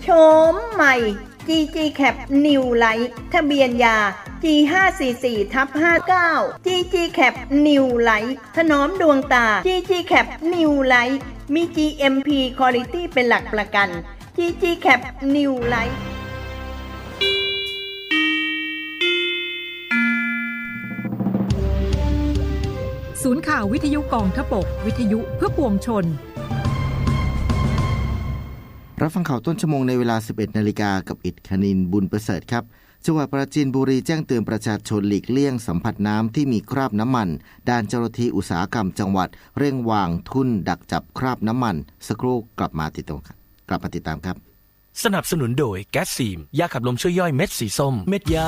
มใหม่ GG Cap New Light ทะเบียนยา G544/59 GG Cap New Light ถนอมดวงตา GG Cap New Light มี GMP Quality เป็นหลักประกัน GG Cap New Light ศูนย์ข่าววิทยุกองทพบกวิทยุเพื่อปวงชนรับฟังข่าวต้นชั่วโมงในเวลา 11 นาฬิกากับอิฐคณินบุญประเสริฐครับจังหวัดปราจีนบุรีแจ้งเตือนประชาชนหลีกเลี่ยงสัมผัสน้ำที่มีคราบน้ำมันด้านเจ้าหน้าที่อุตสาหกรรมจังหวัดเร่งวางทุ่นดักจับคราบน้ำมันสักครู่กลับมาติดตามครับสนับสนุนโดยแก๊สซีมยาขับลมช่วยย่อยเม็ดสีส้มเม็ดยา